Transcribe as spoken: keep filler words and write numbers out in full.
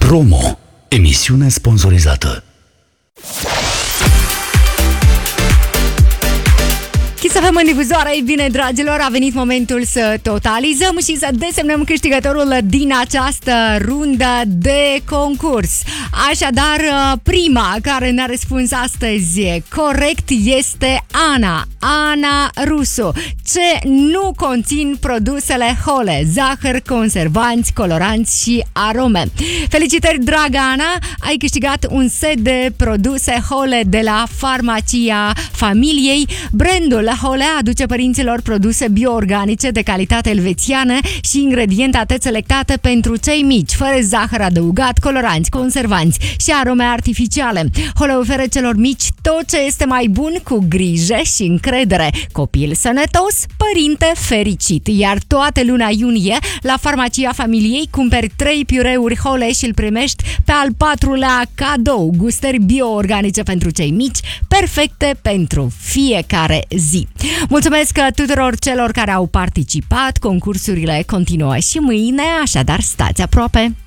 Promo. Emisiune sponsorizată. Să avem în difuzoare, ei bine, dragilor, a venit momentul să totalizăm și să desemnăm câștigătorul din această rundă de concurs. Așadar, prima care ne-a răspuns astăzi corect este Ana. Ana Rusu. Ce nu conțin produsele Hole? Zahăr, conservanți, coloranți și arome. Felicitări, dragă Ana! Ai câștigat un set de produse Hole de la Farmacia Familiei. Brandul Hole aduce părinților produse bioorganice de calitate elvețiană și ingredientate selectate pentru cei mici, fără zahăr adăugat, coloranți, conservanți și arome artificiale. Hole oferă celor mici tot ce este mai bun, cu grijă și încredere. Copil sănătos, părinte fericit. Iar toată luna iunie, la Farmacia Familiei, cumperi trei piureuri Hole și îl primești pe al patrulea cadou. Gustări bioorganice pentru cei mici, perfecte pentru fiecare zi. Mulțumesc tuturor celor care au participat. Concursurile continuă și mâine, așadar stați aproape.